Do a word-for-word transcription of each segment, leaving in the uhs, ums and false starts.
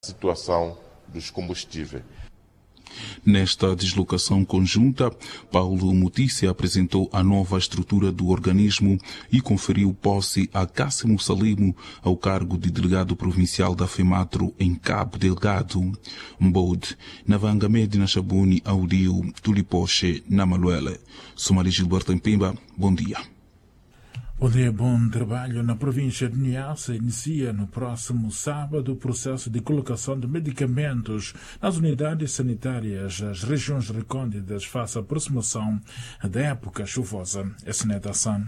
situação dos combustíveis. Nesta deslocação conjunta, Paulo Mutícia apresentou a nova estrutura do organismo e conferiu posse a Cássimo Salimo ao cargo de delegado provincial da FEMATRO em Cabo Delgado. Mbode, Navanga Medina Chabuni, Audio, Tulipoche, Namaluele. Somari Gilberto Mpimba, bom dia. Bom dia, bom trabalho. Na província de Niassa inicia no próximo sábado o processo de colocação de medicamentos nas unidades sanitárias das regiões recônditas face à aproximação da época chuvosa. Esneta Hassan.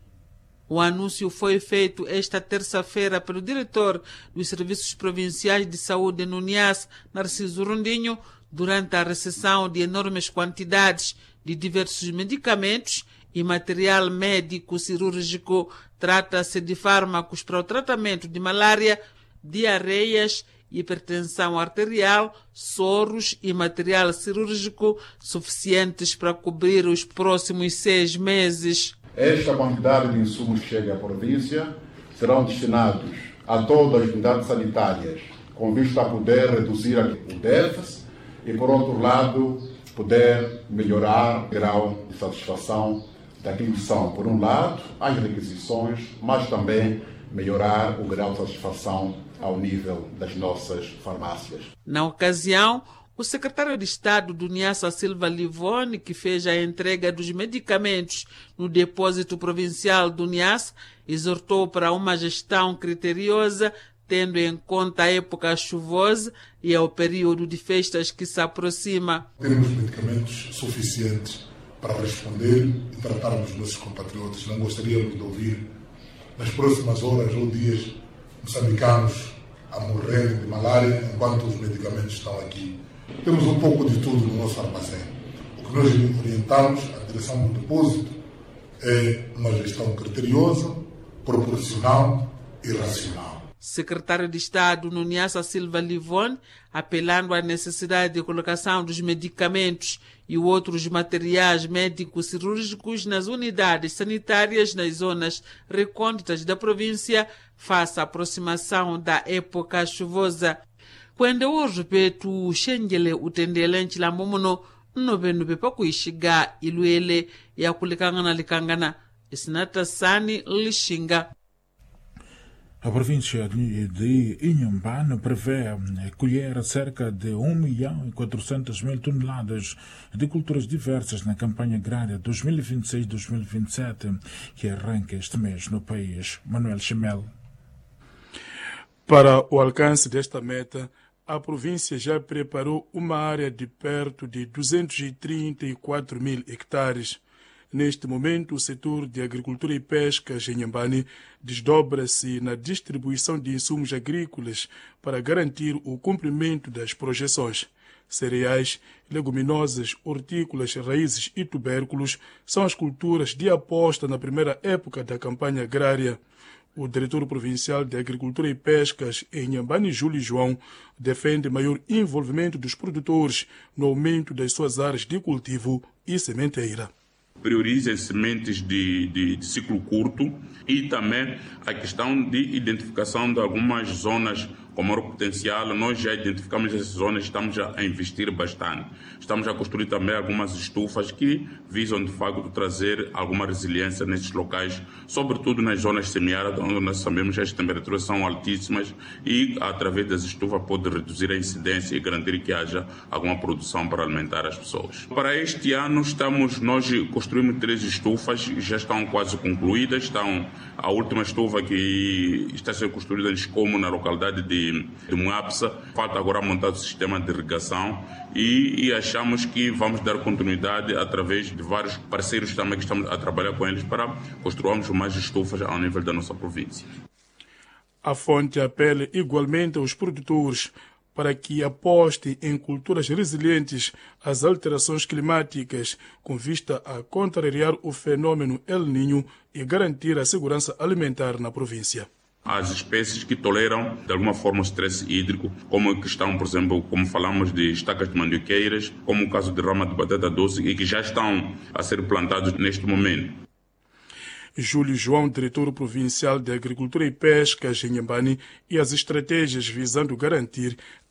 O anúncio foi feito esta terça-feira pelo diretor dos Serviços Provinciais de Saúde no Niassa, Narciso Rondinho, durante a recepção de enormes quantidades de diversos medicamentos e material médico-cirúrgico. Trata-se de fármacos para o tratamento de malária, diarreias, hipertensão arterial, soros e material cirúrgico suficientes para cobrir os próximos seis meses. Esta quantidade de insumos que chega à província serão destinados a todas as unidades sanitárias, com vista a poder reduzir o déficit e, por outro lado, poder melhorar o grau de satisfação daquilo que são, por um lado, as requisições, mas também melhorar o grau de satisfação ao nível das nossas farmácias. Na ocasião, o secretário de Estado do Niassa, Silva Livone, que fez a entrega dos medicamentos no depósito provincial do Niassa, exortou para uma gestão criteriosa, tendo em conta a época chuvosa e ao período de festas que se aproxima. Temos medicamentos suficientes para responder e tratarmos os nossos compatriotas. Não gostaríamos de ouvir, nas próximas horas ou dias, moçambicanos a morrerem de malária enquanto os medicamentos estão aqui. Temos um pouco de tudo no nosso armazém. O que nós orientamos, a direção do depósito, é uma gestão criteriosa, proporcional e racional. Secretário de Estado no Niassa, Silva Livone, apelando à necessidade de colocação dos medicamentos e outros materiais médico-cirúrgicos nas unidades sanitárias nas zonas recônditas da província face à aproximação da época chuvosa. Quando o respeito Xengele utendelente la momono nobe nobe pa kuishiga iluele ya kulikangana likangana Esneta Sani Lixinga. A província de Inhambane prevê colher cerca de um milhão e quatrocentas mil toneladas de culturas diversas na campanha agrária dois mil e vinte e seis a dois mil e vinte e sete, que arranca este mês no país. Manuel Chimel. Para o alcance desta meta, a província já preparou uma área de perto de duzentos e trinta e quatro mil hectares. Neste momento, o setor de agricultura e pescas em Inhambane desdobra-se na distribuição de insumos agrícolas para garantir o cumprimento das projeções. Cereais, leguminosas, hortícolas, raízes e tubérculos são as culturas de aposta na primeira época da campanha agrária. O diretor provincial de Agricultura e Pescas em Inhambane, Júlio João, defende maior envolvimento dos produtores no aumento das suas áreas de cultivo e sementeira. Priorizem sementes de, de, de ciclo curto e também a questão de identificação de algumas zonas com maior potencial. Nós já identificamos essas zonas, estamos a investir bastante. Estamos a construir também algumas estufas que visam, de facto, trazer alguma resiliência nesses locais, sobretudo nas zonas semiáridas, onde nós sabemos que as temperaturas são altíssimas e, através das estufas, pode reduzir a incidência e garantir que haja alguma produção para alimentar as pessoas. Para este ano, estamos, nós construímos três estufas, já estão quase concluídas. Estão, a última estufa que está a ser construída em Escomo, na localidade de de Moapsa, falta agora montar o sistema de irrigação e, e achamos que vamos dar continuidade através de vários parceiros também que estamos a trabalhar com eles para construirmos mais estufas ao nível da nossa província. A fonte apela igualmente aos produtores para que apostem em culturas resilientes às alterações climáticas com vista a contrariar o fenômeno El Niño e garantir a segurança alimentar na província. As espécies que toleram, de alguma forma, o estresse hídrico, como a questão, por exemplo, como falamos de estacas de mandioqueiras, como o caso de rama de batata doce, e que já estão a ser plantados neste momento. Júlio João, diretor provincial de Agricultura e Pesca, em Inhambane, e as estratégias visando garantir